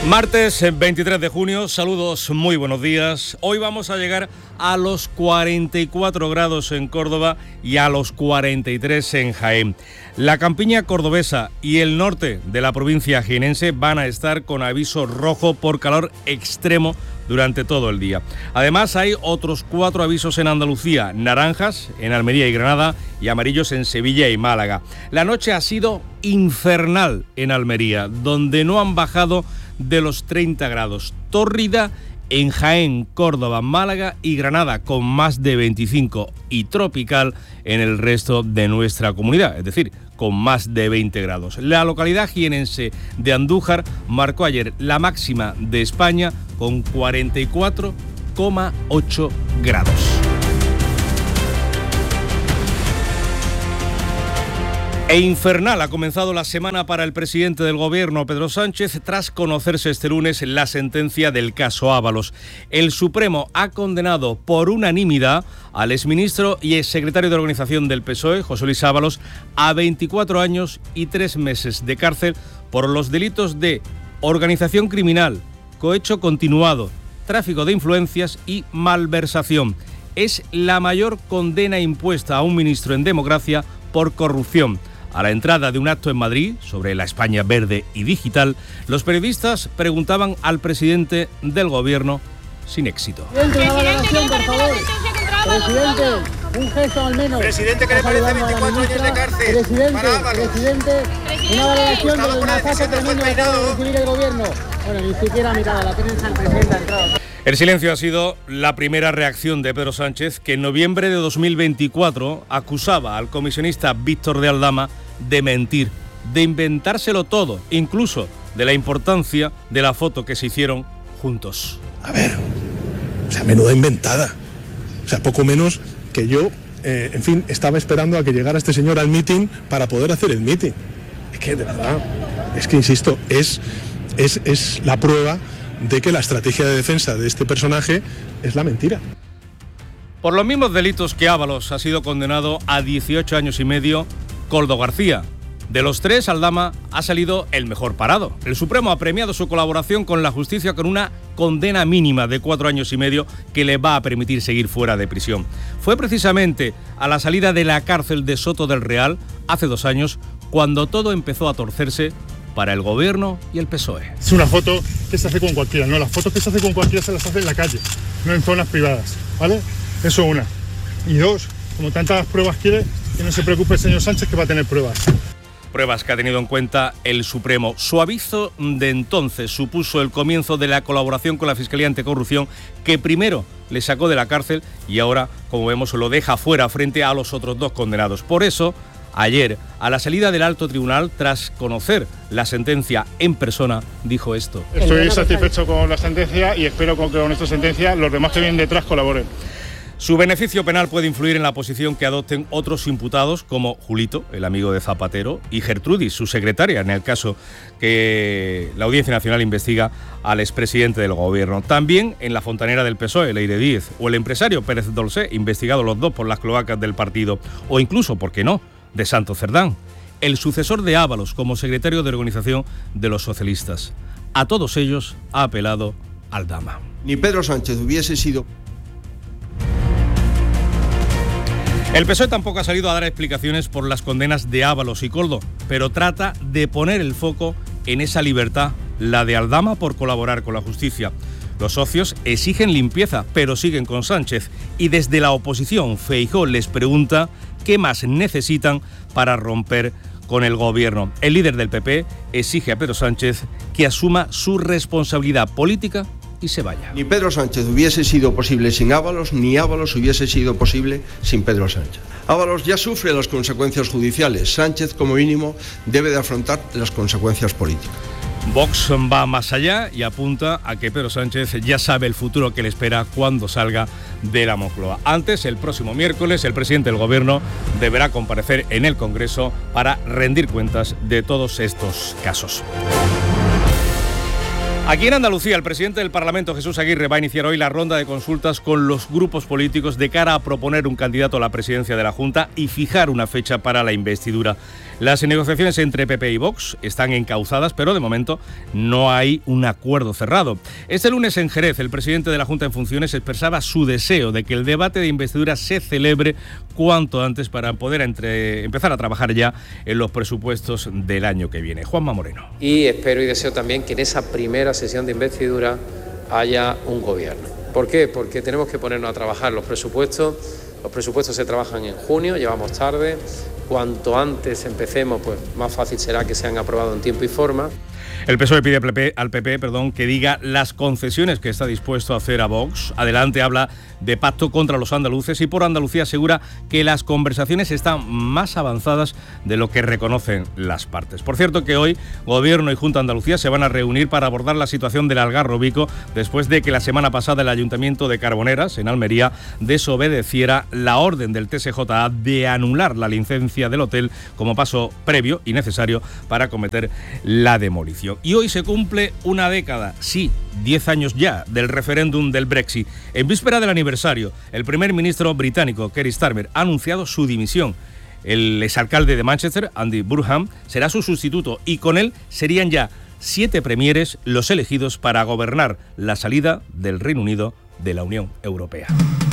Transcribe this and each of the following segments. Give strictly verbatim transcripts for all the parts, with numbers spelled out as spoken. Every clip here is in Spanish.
Martes veintitrés de junio, saludos, muy buenos días. Hoy vamos a llegar a los cuarenta y cuatro grados en Córdoba y a los cuarenta y tres en Jaén. La campiña cordobesa y el norte de la provincia jienense van a estar con aviso rojo por calor extremo durante todo el día. Además, hay otros cuatro avisos en Andalucía, naranjas en Almería y Granada y amarillos en Sevilla y Málaga. La noche ha sido infernal en Almería, donde no han bajado de los treinta grados. Tórrida en Jaén, Córdoba, Málaga y Granada, con más de veinticinco, y tropical en el resto de nuestra comunidad, es decir, con más de veinte grados. La localidad jienense de Andújar marcó ayer la máxima de España con cuarenta y cuatro coma ocho grados. E infernal ha comenzado la semana para el presidente del Gobierno, Pedro Sánchez, tras conocerse este lunes la sentencia del caso Ábalos. El Supremo ha condenado por unanimidad al exministro y exsecretario de Organización del P S O E, José Luis Ábalos, a veinticuatro años y tres meses de cárcel por los delitos de organización criminal, cohecho continuado, tráfico de influencias y malversación. Es la mayor condena impuesta a un ministro en democracia por corrupción. A la entrada de un acto en Madrid sobre la España verde y digital, los periodistas preguntaban al presidente del Gobierno sin éxito. Presidente, una valoración, por favor. Presidente, un gesto al menos. Presidente, ¿qué le parece veinticuatro años de cárcel? Presidente, presidente, una valoración del masaje tremendo que acaba de recibir el Gobierno. Bueno, ni siquiera ha mirado la prensa, el presidente ha entrado. El silencio ha sido la primera reacción de Pedro Sánchez, que en noviembre de dos mil veinticuatro acusaba al comisionista Víctor de Aldama de mentir, de inventárselo todo, incluso de la importancia de la foto que se hicieron juntos. A ver, o sea, menuda inventada. O sea, poco menos que yo, eh, en fin, estaba esperando a que llegara este señor al mitin para poder hacer el mitin. Es que, de verdad, es que, insisto, es, es, es la prueba de que la estrategia de defensa de este personaje es la mentira. Por los mismos delitos que Ábalos ha sido condenado a dieciocho años y medio Koldo García. De los tres, Aldama ha salido el mejor parado. El Supremo ha premiado su colaboración con la justicia con una condena mínima de cuatro años y medio que le va a permitir seguir fuera de prisión. Fue precisamente a la salida de la cárcel de Soto del Real, hace dos años, cuando todo empezó a torcerse para el Gobierno y el P S O E. Es una foto que se hace con cualquiera, no, las fotos que se hace con cualquiera se las hace en la calle, no en zonas privadas, ¿vale? Eso una. Y dos, como tantas pruebas quiere, que no se preocupe el señor Sánchez, que va a tener pruebas. Pruebas que ha tenido en cuenta el Supremo. Su aviso de entonces supuso el comienzo de la colaboración con la Fiscalía Anticorrupción, que primero le sacó de la cárcel y ahora, como vemos, lo deja fuera frente a los otros dos condenados. Por eso, ayer, a la salida del alto tribunal, tras conocer la sentencia en persona, dijo esto. Estoy satisfecho con la sentencia y espero que con esta sentencia los demás que vienen detrás colaboren. Su beneficio penal puede influir en la posición que adopten otros imputados como Julito, el amigo de Zapatero, y Gertrudis, su secretaria, en el caso que la Audiencia Nacional investiga al expresidente del Gobierno. También en la fontanera del P S O E, Leire Díez, o el empresario Pérez Dolcé, investigados los dos por las cloacas del partido, o incluso, ¿por qué no?, de Santos Cerdán, el sucesor de Ábalos como secretario de Organización de los Socialistas. A todos ellos ha apelado Aldama. Ni Pedro Sánchez hubiese sido... El P S O E tampoco ha salido a dar explicaciones por las condenas de Ábalos y Koldo, pero trata de poner el foco en esa libertad, la de Aldama por colaborar con la justicia. Los socios exigen limpieza, pero siguen con Sánchez, y desde la oposición Feijóo les pregunta qué más necesitan para romper con el Gobierno. El líder del P P exige a Pedro Sánchez que asuma su responsabilidad política y se vaya. Ni Pedro Sánchez hubiese sido posible sin Ábalos, ni Ábalos hubiese sido posible sin Pedro Sánchez. Ábalos ya sufre las consecuencias judiciales. Sánchez, como mínimo, debe de afrontar las consecuencias políticas. Vox va más allá y apunta a que Pedro Sánchez ya sabe el futuro que le espera cuando salga de la Moncloa. Antes, el próximo miércoles, el presidente del Gobierno deberá comparecer en el Congreso para rendir cuentas de todos estos casos. Aquí en Andalucía, el presidente del Parlamento, Jesús Aguirre, va a iniciar hoy la ronda de consultas con los grupos políticos de cara a proponer un candidato a la presidencia de la Junta y fijar una fecha para la investidura. Las negociaciones entre P P y Vox están encauzadas, pero de momento no hay un acuerdo cerrado. Este lunes en Jerez, el presidente de la Junta en funciones expresaba su deseo de que el debate de investidura se celebre cuanto antes para poder entre, empezar a trabajar ya en los presupuestos del año que viene. Juanma Moreno. Y espero y deseo también que en esa primera sesión de investidura haya un gobierno. ¿Por qué? Porque tenemos que ponernos a trabajar los presupuestos. Los presupuestos se trabajan en junio, llevamos tarde. Cuanto antes empecemos, pues más fácil será que sean aprobados en tiempo y forma. El P S O E pide al P P perdón, que diga las concesiones que está dispuesto a hacer a Vox. Adelante habla de pacto contra los andaluces y por Andalucía asegura que las conversaciones están más avanzadas de lo que reconocen las partes. Por cierto que hoy Gobierno y Junta de Andalucía se van a reunir para abordar la situación del Algarrobico después de que la semana pasada el Ayuntamiento de Carboneras, en Almería, desobedeciera la orden del T S J A de anular la licencia del hotel como paso previo y necesario para acometer la demolición. Y hoy se cumple una década, sí, diez años ya, del referéndum del Brexit. En víspera del aniversario, el primer ministro británico, Keir Starmer, ha anunciado su dimisión. El exalcalde de Manchester, Andy Burnham, será su sustituto y con él serían ya siete premieres los elegidos para gobernar la salida del Reino Unido de la Unión Europea.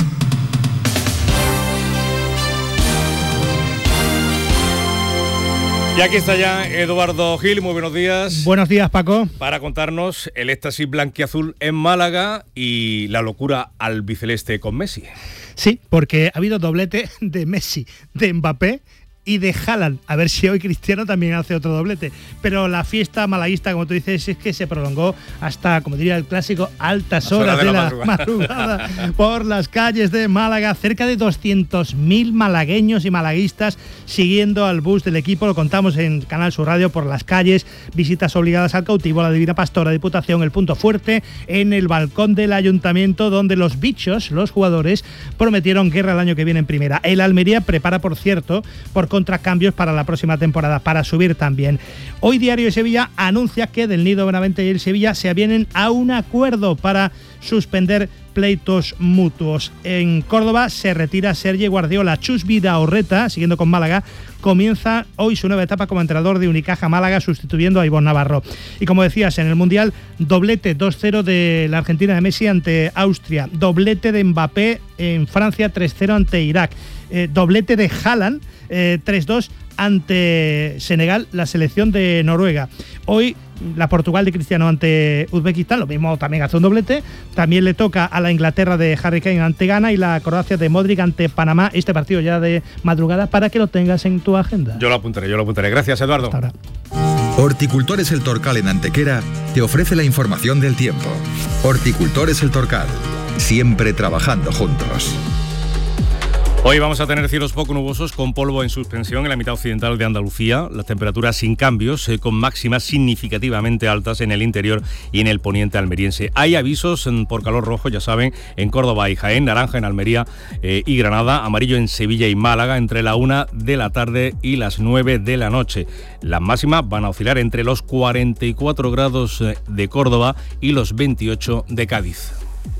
Y aquí está ya Eduardo Gil, muy buenos días. Buenos días, Paco. Para contarnos el éxtasis blanquiazul en Málaga y la locura albiceleste con Messi. Sí, porque ha habido doblete de Messi, de Mbappé y de Haaland. A ver si hoy Cristiano también hace otro doblete. Pero la fiesta malaguista, como tú dices, es que se prolongó hasta, como diría el clásico, altas horas de, de la, la madrugada, madrugada por las calles de Málaga. Cerca de doscientos mil malagueños y malaguistas siguiendo al bus del equipo. Lo contamos en Canal Sur Radio por las calles. Visitas obligadas al cautivo, a la Divina Pastora, Diputación, el punto fuerte en el balcón del Ayuntamiento, donde los bichos, los jugadores, prometieron guerra el año que viene en primera. El Almería prepara, por cierto, por contracambios para la próxima temporada, para subir también. Hoy Diario de Sevilla anuncia que del Nido Benavente y el Sevilla se avienen a un acuerdo para suspender pleitos mutuos. En Córdoba se retira Sergi Guardiola. Chus Vidaurreta, siguiendo con Málaga, comienza hoy su nueva etapa como entrenador de Unicaja Málaga, sustituyendo a Ivonne Navarro. Y como decías, en el Mundial, doblete dos cero de la Argentina de Messi ante Austria, doblete de Mbappé en Francia tres cero ante Irak, eh, doblete de Haaland eh, tres dos ante Senegal, la selección de Noruega. Hoy la Portugal de Cristiano ante Uzbekistán, lo mismo también hace un doblete. También le toca a la Inglaterra de Harry Kane ante Ghana y la Croacia de Modric ante Panamá. Este partido ya de madrugada para que lo tengas en tu agenda. Yo lo apuntaré, yo lo apuntaré. Gracias, Eduardo. Hasta ahora. Horticultores El Torcal en Antequera te ofrece la información del tiempo. Horticultores El Torcal, siempre trabajando juntos. Hoy vamos a tener cielos poco nubosos con polvo en suspensión en la mitad occidental de Andalucía, las temperaturas sin cambios, eh, con máximas significativamente altas en el interior y en el poniente almeriense. Hay avisos por calor rojo, ya saben, en Córdoba y Jaén, naranja en Almería eh, y Granada, amarillo en Sevilla y Málaga entre la una de la tarde y las nueve de la noche. Las máximas van a oscilar entre los cuarenta y cuatro grados de Córdoba y los veintiocho de Cádiz.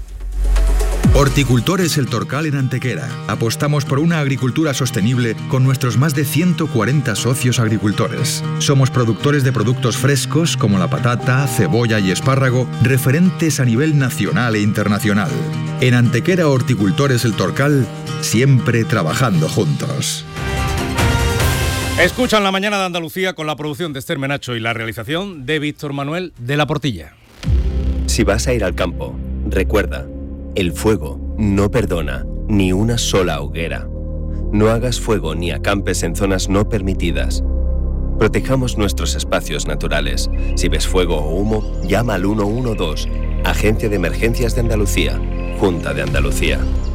Horticultores El Torcal en Antequera. Apostamos por una agricultura sostenible con nuestros más de ciento cuarenta socios agricultores. Somos productores de productos frescos como la patata, cebolla y espárrago, referentes a nivel nacional e internacional. En Antequera Horticultores El Torcal, siempre trabajando juntos. Escuchan La Mañana de Andalucía con la producción de Esther Menacho y la realización de Víctor Manuel de la Portilla. Si vas a ir al campo, recuerda, el fuego no perdona ni una sola hoguera. No hagas fuego ni acampes en zonas no permitidas. Protejamos nuestros espacios naturales. Si ves fuego o humo, llama al uno uno dos, Agencia de Emergencias de Andalucía, Junta de Andalucía.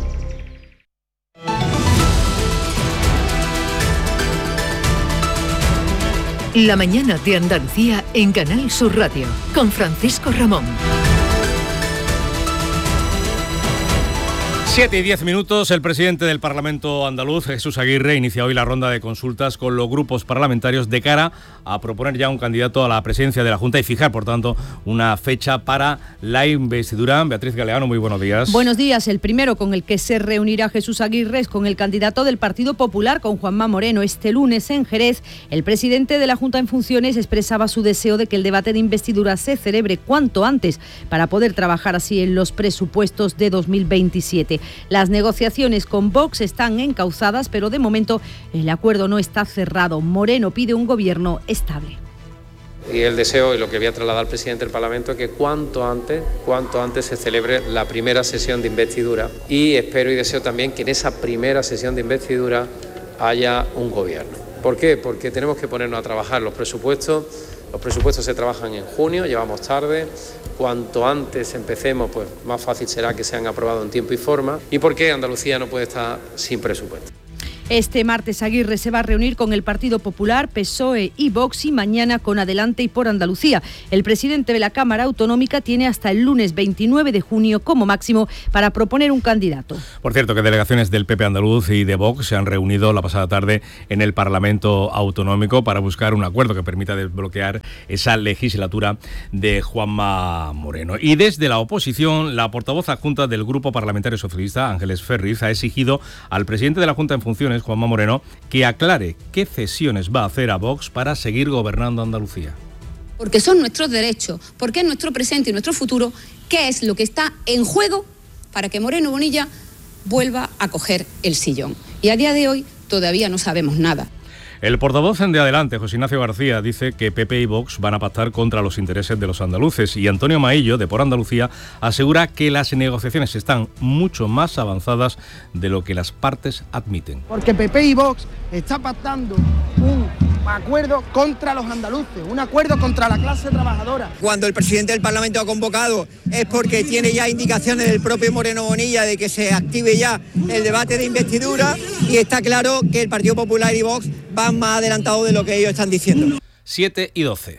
La Mañana de Andalucía en Canal Sur Radio, con Francisco Ramón. Siete y diez minutos, el presidente del Parlamento andaluz, Jesús Aguirre, inicia hoy la ronda de consultas con los grupos parlamentarios de cara a proponer ya un candidato a la presidencia de la Junta y fijar, por tanto, una fecha para la investidura. Beatriz Galeano, muy buenos días. Buenos días. El primero con el que se reunirá Jesús Aguirre es con el candidato del Partido Popular, con Juanma Moreno. Este lunes en Jerez, el presidente de la Junta en funciones expresaba su deseo de que el debate de investidura se celebre cuanto antes para poder trabajar así en los presupuestos de dos mil veintisiete. Las negociaciones con Vox están encauzadas, pero de momento el acuerdo no está cerrado. Moreno pide un gobierno estable. Y el deseo, y lo que voy a trasladar al presidente del Parlamento, es que cuanto antes, cuanto antes se celebre la primera sesión de investidura. Y espero y deseo también que en esa primera sesión de investidura haya un gobierno. ¿Por qué? Porque tenemos que ponernos a trabajar los presupuestos. Los presupuestos se trabajan en junio, llevamos tarde. Cuanto antes empecemos, pues más fácil será que sean aprobados en tiempo y forma. ¿Y por qué Andalucía no puede estar sin presupuesto? Este martes Aguirre se va a reunir con el Partido Popular, P S O E y Vox y mañana con Adelante y por Andalucía. El presidente de la Cámara Autonómica tiene hasta el lunes veintinueve de junio como máximo para proponer un candidato. Por cierto, que delegaciones del P P andaluz y de Vox se han reunido la pasada tarde en el Parlamento Autonómico para buscar un acuerdo que permita desbloquear esa legislatura de Juanma Moreno. Y desde la oposición, la portavoz adjunta del Grupo Parlamentario Socialista, Ángeles Ferriz, ha exigido al presidente de la Junta en funciones, Juanma Moreno, que aclare qué cesiones va a hacer a Vox para seguir gobernando Andalucía. Porque son nuestros derechos, porque es nuestro presente y nuestro futuro, qué es lo que está en juego para que Moreno Bonilla vuelva a coger el sillón. Y a día de hoy todavía no sabemos nada. El portavoz de Adelante, José Ignacio García, dice que P P y Vox van a pactar contra los intereses de los andaluces y Antonio Maillo, de Por Andalucía, asegura que las negociaciones están mucho más avanzadas de lo que las partes admiten. Porque P P y Vox está pactando un acuerdo contra los andaluces, un acuerdo contra la clase trabajadora. Cuando el presidente del Parlamento ha convocado es porque tiene ya indicaciones del propio Moreno Bonilla de que se active ya el debate de investidura y está claro que el Partido Popular y Vox van más adelantados de lo que ellos están diciendo. siete y doce.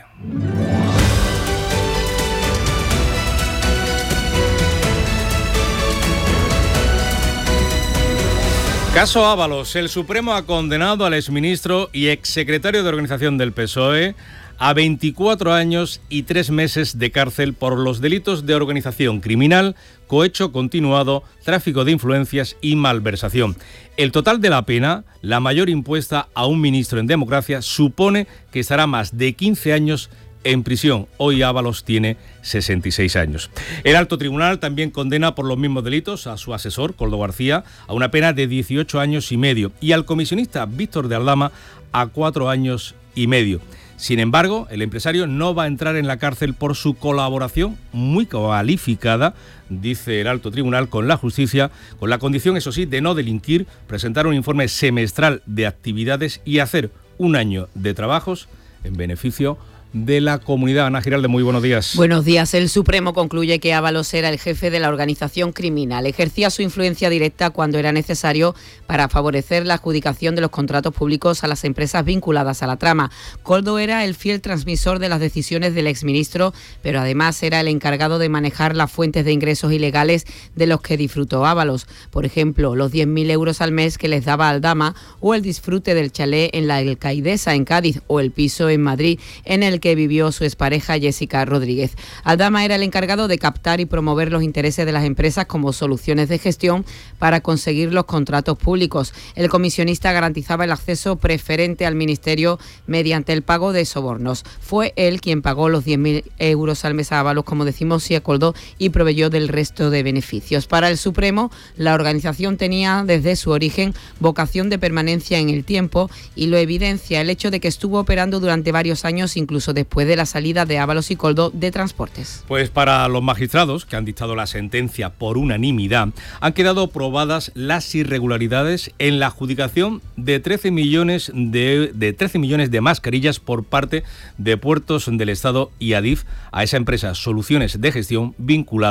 Caso Ábalos. El Supremo ha condenado al exministro y exsecretario de Organización del P S O E a veinticuatro años y tres meses de cárcel por los delitos de organización criminal, cohecho continuado, tráfico de influencias y malversación. El total de la pena, la mayor impuesta a un ministro en democracia, supone que estará más de quince años en prisión. Hoy Ábalos tiene sesenta y seis años. El alto tribunal también condena por los mismos delitos a su asesor, Koldo García, a una pena de dieciocho años y medio y al comisionista Víctor de Aldama a cuatro años y medio. Sin embargo, el empresario no va a entrar en la cárcel por su colaboración muy cualificada, dice el alto tribunal, con la justicia, con la condición, eso sí, de no delinquir, presentar un informe semestral de actividades y hacer un año de trabajos en beneficio de la comunidad. Ana Giralde, muy buenos días. Buenos días. El Supremo concluye que Ábalos era el jefe de la organización criminal. Ejercía su influencia directa cuando era necesario para favorecer la adjudicación de los contratos públicos a las empresas vinculadas a la trama. Koldo era el fiel transmisor de las decisiones del exministro, pero además era el encargado de manejar las fuentes de ingresos ilegales de los que disfrutó Ábalos. Por ejemplo, los diez mil euros al mes que les daba Aldama, o el disfrute del chalet en la Alcaidesa en Cádiz, o el piso en Madrid en el que vivió su expareja Jessica Rodríguez. Aldama era el encargado de captar y promover los intereses de las empresas como soluciones de gestión para conseguir los contratos públicos. El comisionista garantizaba el acceso preferente al ministerio mediante el pago de sobornos. Fue él quien pagó los diez mil euros al mes a Ábalos, como decimos, y acordó y proveyó del resto de beneficios. Para el Supremo, la organización tenía desde su origen vocación de permanencia en el tiempo y lo evidencia el hecho de que estuvo operando durante varios años, incluso después de la salida de Ábalos y Koldo de Transportes. Pues para los magistrados que han dictado la sentencia por unanimidad, han quedado probadas las irregularidades en la adjudicación de trece millones de, de trece millones de mascarillas por parte de Puertos del Estado y Adif a esa empresa Soluciones de Gestión vinculada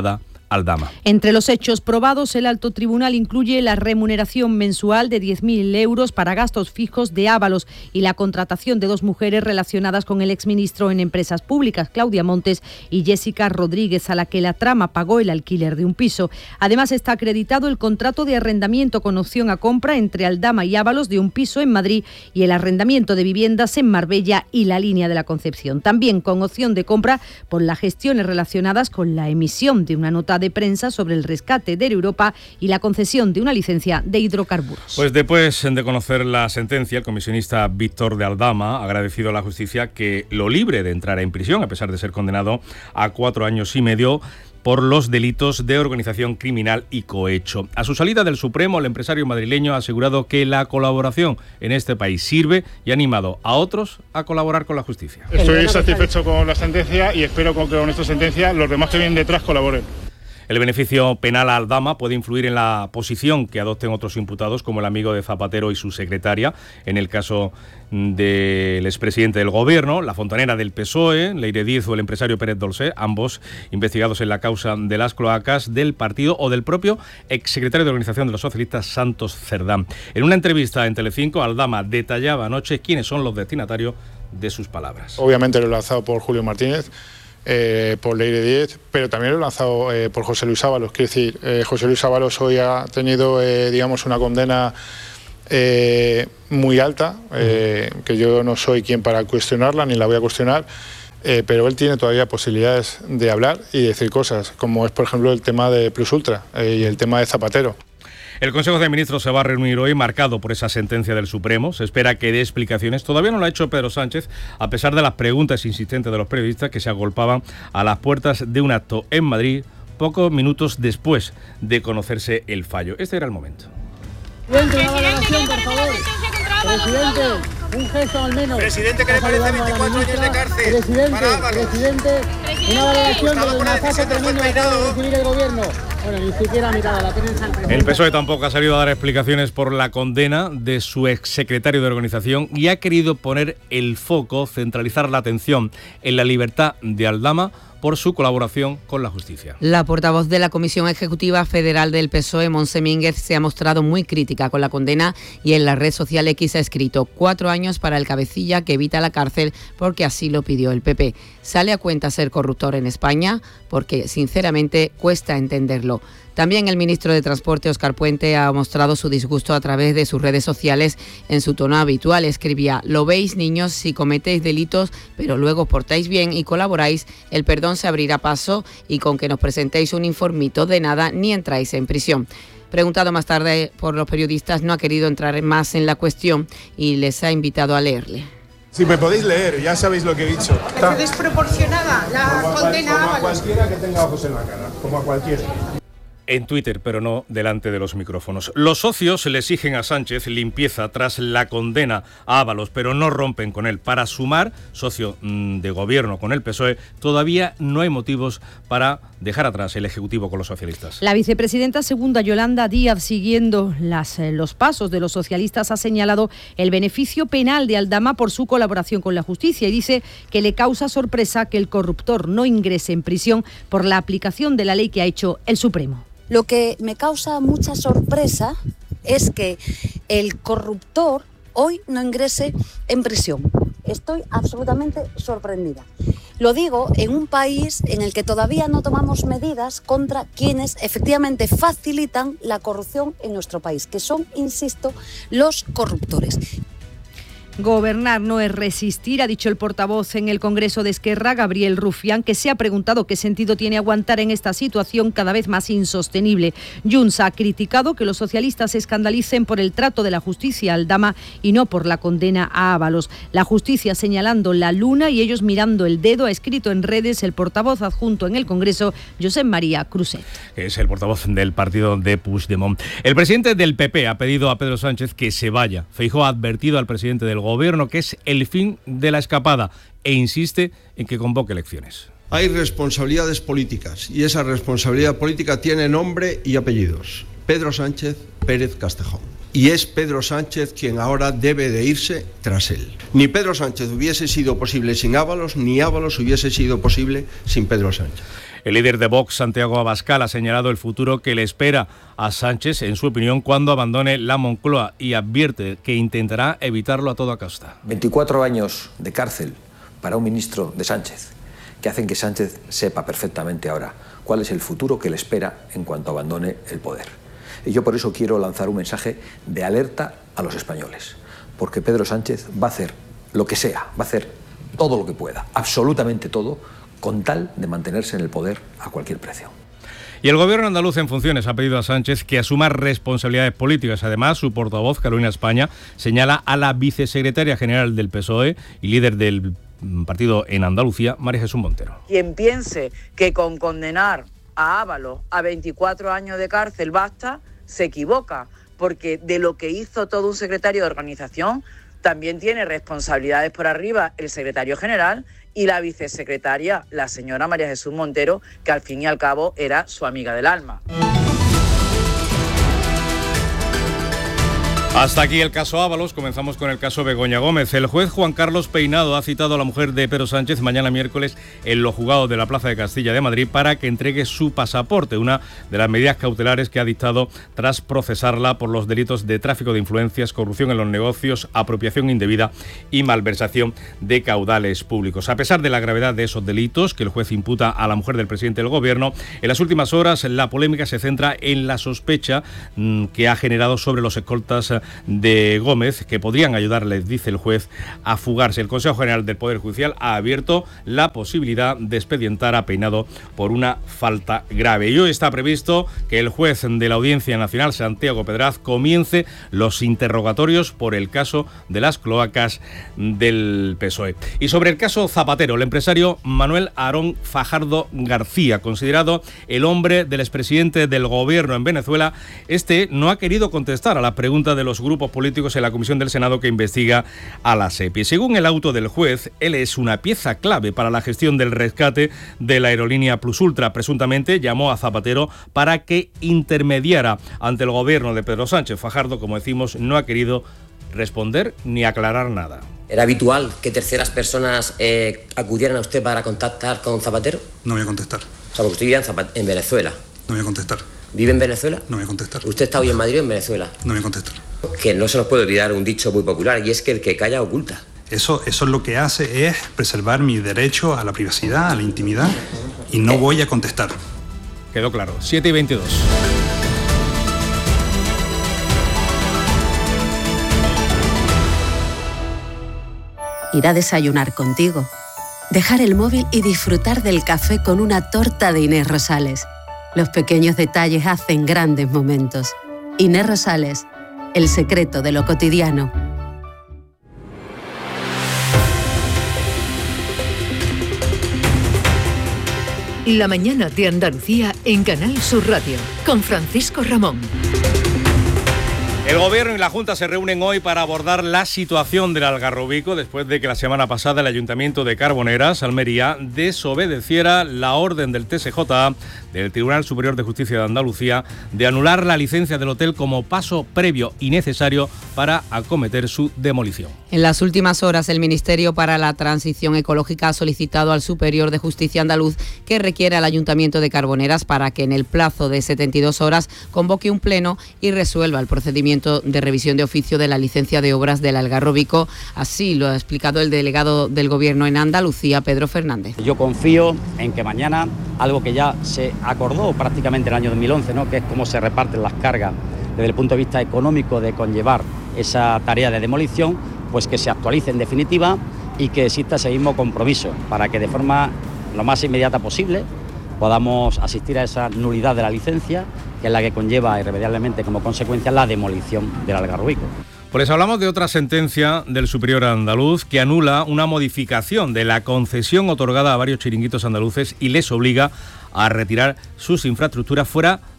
Aldama. Entre los hechos probados, el alto tribunal incluye la remuneración mensual de diez mil euros para gastos fijos de Ábalos y la contratación de dos mujeres relacionadas con el exministro en empresas públicas, Claudia Montes y Jessica Rodríguez, a la que la trama pagó el alquiler de un piso. Además, está acreditado el contrato de arrendamiento con opción a compra entre Aldama y Ábalos de un piso en Madrid y el arrendamiento de viviendas en Marbella y la Línea de la Concepción. También con opción de compra por las gestiones relacionadas con la emisión de una nota de prensa sobre el rescate de Europa y la concesión de una licencia de hidrocarburos. Pues después de conocer la sentencia, el comisionista Víctor de Aldama ha agradecido a la justicia que lo libre de entrar en prisión, a pesar de ser condenado a cuatro años y medio por los delitos de organización criminal y cohecho. A su salida del Supremo, el empresario madrileño ha asegurado que la colaboración en este país sirve y ha animado a otros a colaborar con la justicia. Estoy satisfecho con la sentencia y espero que con esta sentencia los demás que vienen detrás colaboren. El beneficio penal a Aldama puede influir en la posición que adopten otros imputados, como el amigo de Zapatero y su secretaria, en el caso del expresidente del Gobierno, la fontanera del P S O E, Leire Díez, o el empresario Pérez Dolcé, ambos investigados en la causa de las cloacas del partido, o del propio exsecretario de Organización de los Socialistas, Santos Cerdán. En una entrevista en Telecinco, Aldama detallaba anoche quiénes son los destinatarios de sus palabras. Obviamente lo he lanzado por Julio Martínez, Eh, por Leire Díez, pero también lo he lanzado eh, por José Luis Ábalos. Quiero decir, eh, José Luis Ábalos hoy ha tenido, eh, digamos, una condena eh, muy alta, eh, que yo no soy quien para cuestionarla, ni la voy a cuestionar, eh, pero él tiene todavía posibilidades de hablar y decir cosas, como es, por ejemplo, el tema de Plus Ultra eh, y el tema de Zapatero. El Consejo de Ministros se va a reunir hoy marcado por esa sentencia del Supremo. Se espera que dé explicaciones. Todavía no lo ha hecho Pedro Sánchez, a pesar de las preguntas insistentes de los periodistas que se agolpaban a las puertas de un acto en Madrid pocos minutos después de conocerse el fallo. Este era el momento. Presidente, una valoración, por favor. Presidente, un gesto al menos. Presidente, que le parece veinticuatro años de cárcel. Presidente, presidente, una valoración del masaje tremendo que acaba de recibir el gobierno. Bueno, ni siquiera ha mirado la prensa. El P S O E tampoco ha salido a dar explicaciones por la condena de su exsecretario de Organización y ha querido poner el foco, centralizar la atención en la libertad de Aldama por su colaboración con la justicia. La portavoz de la Comisión Ejecutiva Federal del P S O E, Montse Mínguez, se ha mostrado muy crítica con la condena y en la red social X ha escrito: cuatro años para el cabecilla que evita la cárcel porque así lo pidió el P P. ¿Sale a cuenta ser corruptor en España? Porque, sinceramente, cuesta entenderlo. También el ministro de Transporte, Óscar Puente, ha mostrado su disgusto a través de sus redes sociales en su tono habitual. Escribía: lo veis, niños, si cometéis delitos, pero luego os portáis bien y colaboráis, el perdón se abrirá paso y con que nos presentéis un informito de nada ni entráis en prisión. Preguntado más tarde por los periodistas, no ha querido entrar más en la cuestión y les ha invitado a leerle. Si me podéis leer, ya sabéis lo que he dicho. ¿Es desproporcionada la como a, condena? Como a cualquiera que tenga ojos en la cara, como a cualquiera. En Twitter, pero no delante de los micrófonos. Los socios le exigen a Sánchez limpieza tras la condena a Ábalos, pero no rompen con él. Para Sumar, socio de gobierno con el P S O E, todavía no hay motivos para dejar atrás el Ejecutivo con los socialistas. La vicepresidenta segunda, Yolanda Díaz, siguiendo las, eh, los pasos de los socialistas, ha señalado el beneficio penal de Aldama por su colaboración con la justicia y dice que le causa sorpresa que el corruptor no ingrese en prisión por la aplicación de la ley que ha hecho el Supremo. Lo que me causa mucha sorpresa es que el corruptor hoy no ingrese en prisión. Estoy absolutamente sorprendida. Lo digo en un país en el que todavía no tomamos medidas contra quienes efectivamente facilitan la corrupción en nuestro país, que son, insisto, los corruptores. Gobernar no es resistir, ha dicho el portavoz en el Congreso de Esquerra, Gabriel Rufián, que se ha preguntado qué sentido tiene aguantar en esta situación cada vez más insostenible. Junts ha criticado que los socialistas se escandalicen por el trato de la justicia a Aldama y no por la condena a Ábalos. La justicia señalando la luna y ellos mirando el dedo, ha escrito en redes el portavoz adjunto en el Congreso, Josep María Cruzet. Que es el portavoz del partido de Puigdemont. El presidente del P P ha pedido a Pedro Sánchez que se vaya. Feijóo ha advertido al presidente del Gobierno que es el fin de la escapada e insiste en que convoque elecciones. Hay responsabilidades políticas y esa responsabilidad política tiene nombre y apellidos. Pedro Sánchez Pérez Castejón. Y es Pedro Sánchez quien ahora debe de irse tras él. Ni Pedro Sánchez hubiese sido posible sin Ábalos, ni Ábalos hubiese sido posible sin Pedro Sánchez. El líder de Vox, Santiago Abascal, ha señalado el futuro que le espera a Sánchez, en su opinión, cuando abandone la Moncloa, y advierte que intentará evitarlo a toda costa. veinticuatro años de cárcel para un ministro de Sánchez, que hacen que Sánchez sepa perfectamente ahora cuál es el futuro que le espera en cuanto abandone el poder. Y yo por eso quiero lanzar un mensaje de alerta a los españoles, porque Pedro Sánchez va a hacer lo que sea, va a hacer todo lo que pueda, absolutamente todo, con tal de mantenerse en el poder a cualquier precio. Y el gobierno andaluz en funciones ha pedido a Sánchez que asuma responsabilidades políticas. Además, su portavoz, Carolina España, señala a la vicesecretaria general del P S O E y líder del partido en Andalucía, María Jesús Montero. Quien piense que con condenar a Ábalos a veinticuatro años de cárcel basta, se equivoca, porque de lo que hizo todo un secretario de organización también tiene responsabilidades por arriba el secretario general y la vicesecretaria, la señora María Jesús Montero, que al fin y al cabo era su amiga del alma. Hasta aquí el caso Ábalos. Comenzamos con el caso Begoña Gómez. El juez Juan Carlos Peinado ha citado a la mujer de Pedro Sánchez mañana miércoles en los juzgados de la Plaza de Castilla de Madrid para que entregue su pasaporte, una de las medidas cautelares que ha dictado tras procesarla por los delitos de tráfico de influencias, corrupción en los negocios, apropiación indebida y malversación de caudales públicos. A pesar de la gravedad de esos delitos que el juez imputa a la mujer del presidente del Gobierno, en las últimas horas la polémica se centra en la sospecha mmm, que ha generado sobre los escoltas de Gómez, que podrían ayudarle, dice el juez, a fugarse. El Consejo General del Poder Judicial ha abierto la posibilidad de expedientar a Peinado por una falta grave. Y hoy está previsto que el juez de la Audiencia Nacional, Santiago Pedraz, comience los interrogatorios por el caso de las cloacas del P S O E. Y sobre el caso Zapatero, el empresario Manuel Aarón Fajardo García, considerado el hombre del expresidente del Gobierno en Venezuela, este no ha querido contestar a la pregunta de los grupos políticos en la comisión del Senado que investiga a la SEPI. Según el auto del juez, él es una pieza clave para la gestión del rescate de la aerolínea Plus Ultra. Presuntamente llamó a Zapatero para que intermediara ante el gobierno de Pedro Sánchez. Fajardo, como decimos, no ha querido responder ni aclarar nada. ¿Era habitual que terceras personas eh, acudieran a usted para contactar con Zapatero? No voy a contestar. O sea, porque usted vive en, Zap- en Venezuela. No voy a contestar. ¿Vive en Venezuela? No voy a contestar. ¿Usted está hoy en Madrid o en Venezuela? No voy a contestar. Que no se nos puede olvidar un dicho muy popular, y es que el que calla oculta. Eso, eso lo que hace es preservar mi derecho a la privacidad, a la intimidad, y no voy a contestar. Quedó claro. siete y veintidós. Ir a desayunar contigo. Dejar el móvil y disfrutar del café con una torta de Inés Rosales. Los pequeños detalles hacen grandes momentos. Inés Rosales, el secreto de lo cotidiano. La mañana de Andalucía en Canal Sur Radio, con Francisco Ramón. El Gobierno y la Junta se reúnen hoy para abordar la situación del Algarrobico después de que la semana pasada el Ayuntamiento de Carboneras, Almería, desobedeciera la orden del T S J A, del Tribunal Superior de Justicia de Andalucía, de anular la licencia del hotel como paso previo y necesario para acometer su demolición. En las últimas horas, el Ministerio para la Transición Ecológica ha solicitado al Superior de Justicia andaluz que requiera al Ayuntamiento de Carboneras para que en el plazo de setenta y dos horas convoque un pleno y resuelva el procedimiento de revisión de oficio de la licencia de obras del Algarrobico. Así lo ha explicado el delegado del Gobierno en Andalucía, Pedro Fernández. Yo confío en que mañana, algo que ya se acordó prácticamente en el año dos mil once, ¿no?, que es cómo se reparten las cargas desde el punto de vista económico de conllevar esa tarea de demolición, pues que se actualice en definitiva y que exista ese mismo compromiso para que de forma lo más inmediata posible podamos asistir a esa nulidad de la licencia, que es la que conlleva irremediablemente como consecuencia la demolición del Algarrobico. Pues hablamos de otra sentencia del Superior andaluz que anula una modificación de la concesión otorgada a varios chiringuitos andaluces y les obliga a retirar sus infraestructuras fuera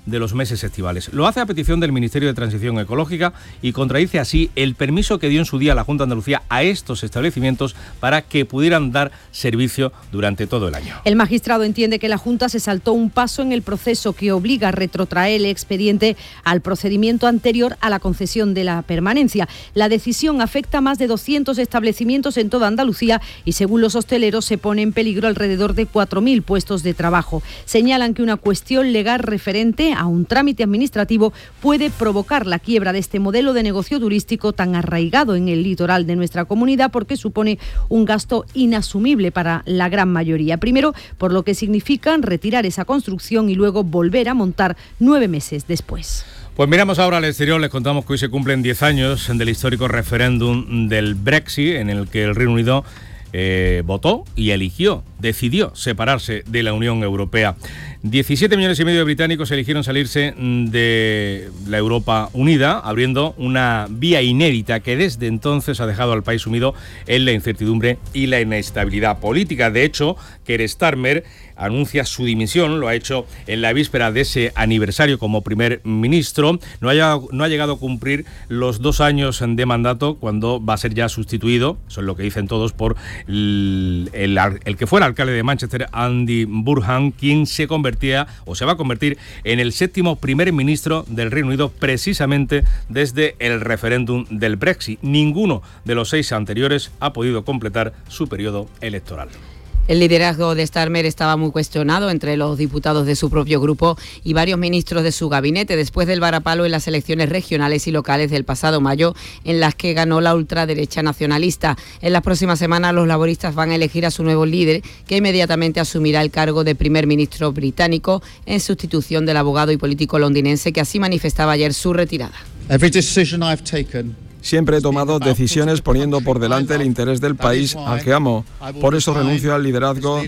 de los meses estivales. Lo hace a petición del Ministerio de Transición Ecológica y contradice así el permiso que dio en su día la Junta de Andalucía a estos establecimientos para que pudieran dar servicio durante todo el año. El magistrado entiende que la Junta se saltó un paso en el proceso que obliga a retrotraer el expediente al procedimiento anterior a la concesión de la permanencia. La decisión afecta a más de doscientos establecimientos en toda Andalucía y, según los hosteleros, se pone en peligro alrededor de cuatro mil puestos de trabajo. Señalan que una cuestión legal referente a un trámite administrativo puede provocar la quiebra de este modelo de negocio turístico tan arraigado en el litoral de nuestra comunidad, porque supone un gasto inasumible para la gran mayoría. Primero, por lo que significan retirar esa construcción y luego volver a montar nueve meses después. Pues miramos ahora al exterior. Les contamos que hoy se cumplen diez años del histórico referéndum del Brexit, en el que el Reino Unido eh, votó y eligió, decidió separarse de la Unión Europea. diecisiete millones y medio de británicos eligieron salirse de la Europa Unida, abriendo una vía inédita que desde entonces ha dejado al país sumido en la incertidumbre y la inestabilidad política. De hecho, Keir Starmer anuncia su dimisión, lo ha hecho en la víspera de ese aniversario como primer ministro. No, haya, no ha llegado a cumplir los dos años de mandato, cuando va a ser ya sustituido, eso es lo que dicen todos, por el, el, el que fue el alcalde de Manchester, Andy Burnham, quien se convertía o se va a convertir en el séptimo primer ministro del Reino Unido, precisamente desde el referéndum del Brexit. Ninguno de los seis anteriores ha podido completar su periodo electoral. El liderazgo de Starmer estaba muy cuestionado entre los diputados de su propio grupo y varios ministros de su gabinete después del varapalo en las elecciones regionales y locales del pasado mayo, en las que ganó la ultraderecha nacionalista. En las próximas semanas los laboristas van a elegir a su nuevo líder, que inmediatamente asumirá el cargo de primer ministro británico en sustitución del abogado y político londinense que así manifestaba ayer su retirada. Every decision I've taken Siempre he tomado decisiones poniendo por delante el interés del país al que amo. Por eso renuncio al liderazgo